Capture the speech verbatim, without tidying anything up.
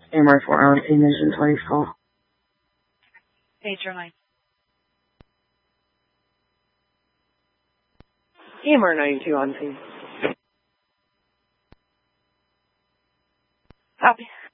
A M R four on Ignition twenty call. Page nine. A M R ninety-two on scene. Copy.